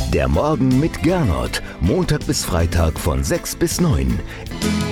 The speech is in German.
Der Morgen mit Gernot. Montag bis Freitag von 6 bis 9.